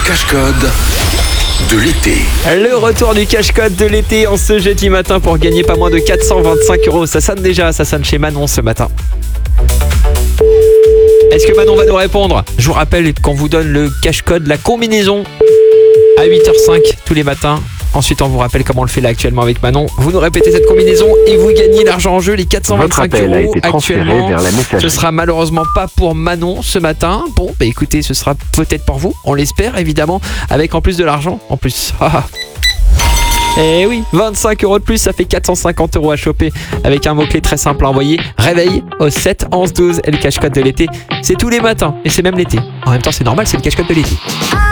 cache-code de l'été. Le retour du cache-code de l'été en ce jeudi matin pour gagner pas moins de 425 €. Ça sonne déjà, ça sonne chez Manon ce matin. Est-ce que Manon va nous répondre? Je vous rappelle qu'on vous donne le cache-code, la combinaison à 8h05 tous les matins. Ensuite, on vous rappelle comment on le fait là actuellement avec Manon. Vous nous répétez cette combinaison et vous gagnez l'argent en jeu, les 425 € actuellement. Ce sera malheureusement pas pour Manon ce matin. Bon, bah écoutez, ce sera peut-être pour vous. On l'espère évidemment, avec en plus de l'argent en plus. Et oui, 25 € de plus, ça fait 450 € à choper avec un mot-clé très simple à envoyer. Réveil au 7 11 12 et le cache-code de l'été. C'est tous les matins et c'est même l'été. En même temps, c'est normal, c'est le cache-code de l'été.